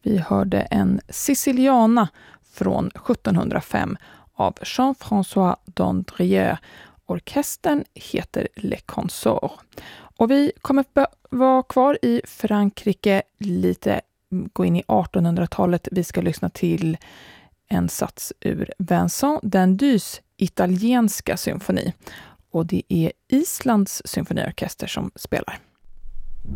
Vi hörde en Siciliana från 1705 av Jean-François Dandrieux. Orkestern heter Le Consort. Och vi kommer vara kvar i Frankrike lite, gå in i 1800-talet. Vi ska lyssna till en sats ur Vincent d'Indus italienska symfoni. Och det är Islands symfoniorkester som spelar.